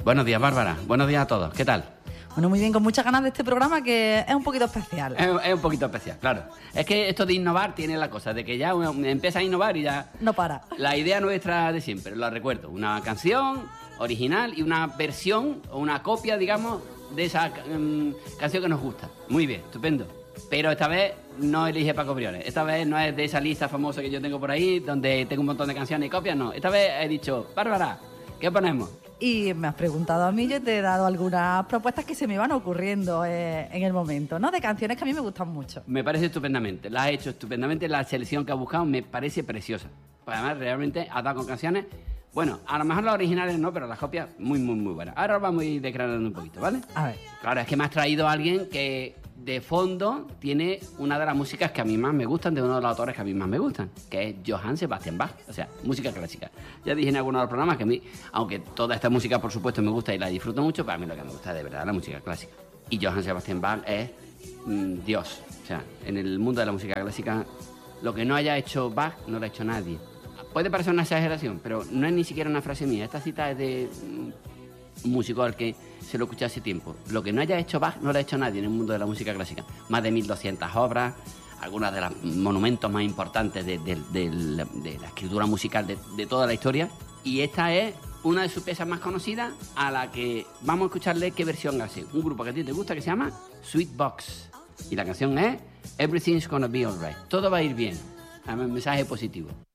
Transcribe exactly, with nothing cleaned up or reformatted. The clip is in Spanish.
Buenos días, Bárbara. Buenos días a todos. ¿Qué tal? Bueno, muy bien, con muchas ganas de este programa que es un poquito especial. Es, es un poquito especial, claro. Es que esto de innovar tiene la cosa, de que ya uno empieza a innovar y ya... No para. La idea nuestra de siempre, lo recuerdo. Una canción original y una versión o una copia, digamos, de esa um, canción que nos gusta. Muy bien, estupendo. Pero esta vez no elige Paco Briones. Esta vez no es de esa lista famosa que yo tengo por ahí, donde tengo un montón de canciones y copias, no. Esta vez he dicho, Bárbara, ¿qué ponemos? Y me has preguntado a mí, yo te he dado algunas propuestas que se me van ocurriendo eh, en el momento, ¿no? De canciones que a mí me gustan mucho. Me parece estupendamente, la has hecho estupendamente, la selección que has buscado me parece preciosa. Pues además, realmente has dado con canciones, bueno, a lo mejor las originales no, pero las copias muy, muy, muy buenas. Ahora vamos a ir desgranando un poquito, ¿vale? A ver. Claro, es que me has traído a alguien que de fondo tiene una de las músicas que a mí más me gustan, de uno de los autores que a mí más me gustan, que es Johann Sebastian Bach, o sea, música clásica. Ya dije en algunos de los programas que a mí, aunque toda esta música por supuesto me gusta y la disfruto mucho, pero a mí lo que me gusta de verdad es la música clásica. Y Johann Sebastian Bach es mmm, Dios. O sea, en el mundo de la música clásica, lo que no haya hecho Bach no lo ha hecho nadie. Puede parecer una exageración, pero no es ni siquiera una frase mía. Esta cita es de un músico al que se lo escuché hace tiempo. Lo que no haya hecho Bach no lo ha hecho nadie en el mundo de la música clásica. Más de mil doscientas obras, algunas de los monumentos más importantes de, de, de, la, de la escritura musical de, de toda la historia. Y esta es una de sus piezas más conocidas, a la que vamos a escucharle qué versión hace. Un grupo que a ti te gusta que se llama Sweet Box. Y la canción es Everything's Gonna Be Alright. Todo va a ir bien. Además, mensaje positivo.